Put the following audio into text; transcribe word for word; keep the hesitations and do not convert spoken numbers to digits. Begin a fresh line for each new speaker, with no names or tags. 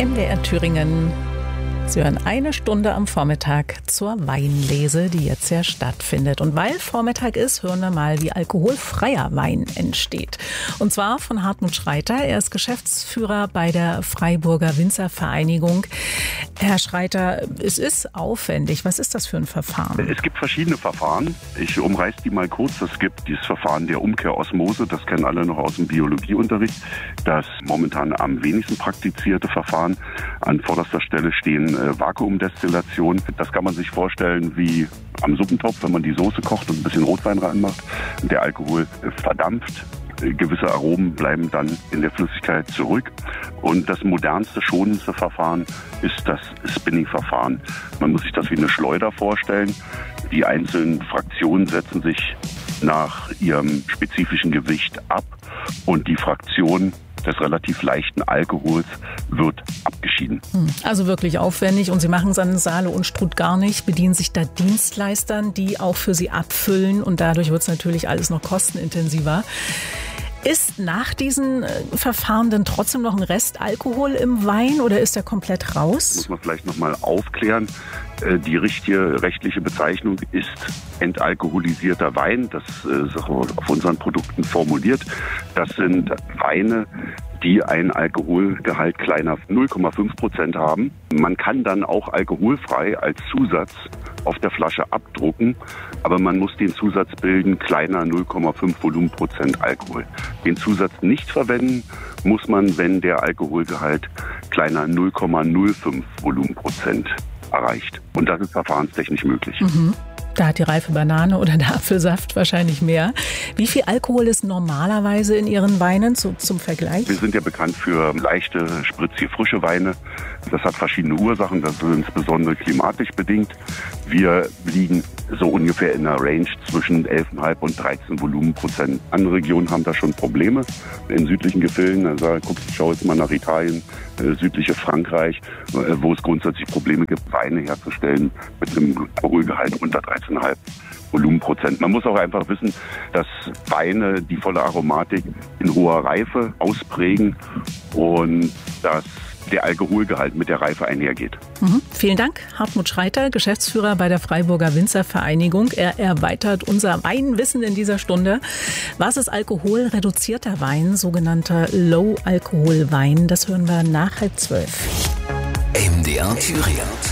M D R Thüringen. Sie hören eine Stunde am Vormittag zur Weinlese, die jetzt ja stattfindet. Und weil Vormittag ist, hören wir mal, wie alkoholfreier Wein entsteht. Und zwar von Hartmut Schreiter. Er ist Geschäftsführer bei der Freiburger Winzervereinigung. Herr Schreiter, es ist aufwendig. Was ist das für ein Verfahren?
Es gibt verschiedene Verfahren. Ich umreiße die mal kurz. Es gibt dieses Verfahren der Umkehrosmose. Das kennen alle noch aus dem Biologieunterricht. Das momentan am wenigsten praktizierte Verfahren. An vorderster Stelle stehen äh, Vakuumdestillation. Das kann man sich vorstellen wie am Suppentopf, wenn man die Soße kocht und ein bisschen Rotwein reinmacht. Der Alkohol äh, verdampft. Gewisse Aromen bleiben dann in der Flüssigkeit zurück. Und das modernste, schonendste Verfahren ist das Spinning-Verfahren. Man muss sich das wie eine Schleuder vorstellen. Die einzelnen Fraktionen setzen sich nach ihrem spezifischen Gewicht ab und die Fraktion des relativ leichten Alkohols wird abgeschieden.
Also wirklich aufwendig, und Sie machen es an Saale und Struth gar nicht, bedienen sich da Dienstleistern, die auch für Sie abfüllen, und dadurch wird es natürlich alles noch kostenintensiver. Ist nach diesen Verfahren denn trotzdem noch ein Rest Alkohol im Wein oder ist der komplett raus?
Muss man vielleicht noch mal aufklären. Die richtige rechtliche Bezeichnung ist entalkoholisierter Wein. Das ist auch auf unseren Produkten formuliert. Das sind Weine, die einen Alkoholgehalt kleiner null Komma fünf Prozent haben. Man kann dann auch alkoholfrei als Zusatz auf der Flasche abdrucken, aber man muss den Zusatz bilden, kleiner null Komma fünf Volumenprozent Alkohol. Den Zusatz nicht verwenden muss man, wenn der Alkoholgehalt kleiner null Komma null fünf Volumenprozent erreicht. Und das ist verfahrenstechnisch möglich.
Mhm. Da hat die reife Banane oder der Apfelsaft wahrscheinlich mehr. Wie viel Alkohol ist normalerweise in Ihren Weinen zu, zum Vergleich?
Wir sind ja bekannt für leichte, spritzige, frische Weine. Das hat verschiedene Ursachen, das ist insbesondere klimatisch bedingt. Wir liegen so ungefähr in einer Range zwischen elf Komma fünf und dreizehn Volumenprozent. Andere Regionen haben da schon Probleme. In südlichen Gefilden, also guck, ich schaue jetzt mal nach Italien, südliche Frankreich, wo es grundsätzlich Probleme gibt, Weine herzustellen mit einem Alkoholgehalt unter dreizehn Komma fünf Volumenprozent. Man muss auch einfach wissen, dass Weine die volle Aromatik in hoher Reife ausprägen und dass der Alkoholgehalt mit der Reife einhergeht.
Mhm. Vielen Dank, Hartmut Schreiter, Geschäftsführer bei der Freiburger Winzervereinigung. Er erweitert unser Weinwissen in dieser Stunde. Was ist alkoholreduzierter Wein, sogenannter Low-Alkohol-Wein? Das hören wir nach halb zwölf.
M D R Thüringen.